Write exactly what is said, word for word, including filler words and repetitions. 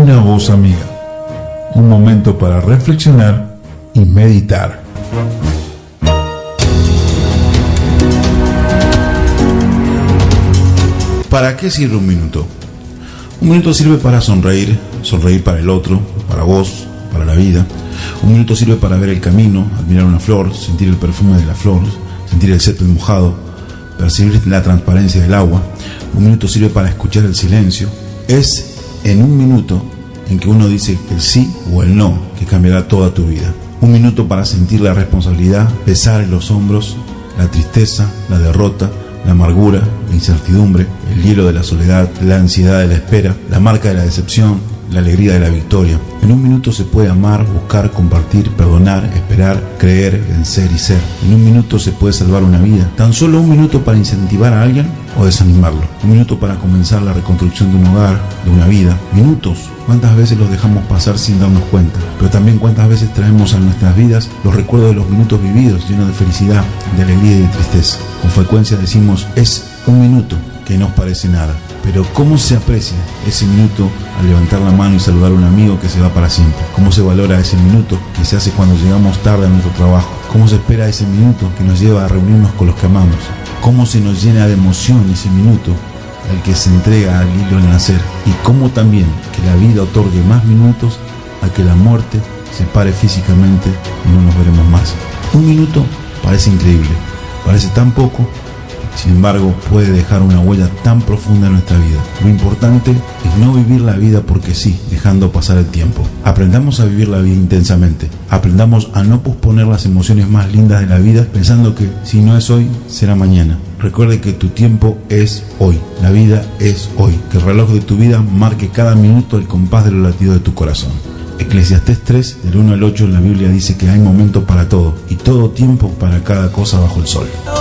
Una voz amiga. Un momento para reflexionar y meditar. ¿Para qué sirve un minuto? Un minuto sirve para sonreír, sonreír para el otro, para vos, para la vida. Un minuto sirve para ver el camino, admirar una flor, sentir el perfume de la flor, sentir el césped mojado, percibir la transparencia del agua. Un minuto sirve para escuchar el silencio. Es en un minuto en que uno dice el sí o el no que cambiará toda tu vida. Un minuto para sentir la responsabilidad, pesar en los hombros, la tristeza, la derrota, la amargura, la incertidumbre, el hielo de la soledad, la ansiedad de la espera, la marca de la decepción, la alegría de la victoria. En un minuto se puede amar, buscar, compartir, perdonar, esperar, creer, vencer y ser. En un minuto se puede salvar una vida. Tan solo un minuto para incentivar a alguien o desanimarlo. Un minuto para comenzar la reconstrucción de un hogar, de una vida. Minutos. ¿Cuántas veces los dejamos pasar sin darnos cuenta? Pero también cuántas veces traemos a nuestras vidas los recuerdos de los minutos vividos, llenos de felicidad, de alegría y de tristeza. Con frecuencia decimos, es un minuto, que no parece nada. Pero ¿cómo se aprecia ese minuto al levantar la mano y saludar a un amigo que se va para siempre? ¿Cómo se valora ese minuto que se hace cuando llegamos tarde a nuestro trabajo? ¿Cómo se espera ese minuto que nos lleva a reunirnos con los que amamos? ¿Cómo se nos llena de emoción ese minuto al que se entrega al hilo al nacer? Y cómo también que la vida otorgue más minutos a que la muerte se pare físicamente y no nos veremos más. Un minuto parece increíble, parece tan poco. Sin embargo, puede dejar una huella tan profunda en nuestra vida. Lo importante es no vivir la vida porque sí, dejando pasar el tiempo. Aprendamos a vivir la vida intensamente. Aprendamos a no posponer las emociones más lindas de la vida pensando que si no es hoy, será mañana. Recuerde que tu tiempo es hoy. La vida es hoy. Que el reloj de tu vida marque cada minuto el compás de los latidos de tu corazón. Eclesiastés tres, del uno al ocho en la Biblia dice que hay momento para todo y todo tiempo para cada cosa bajo el sol.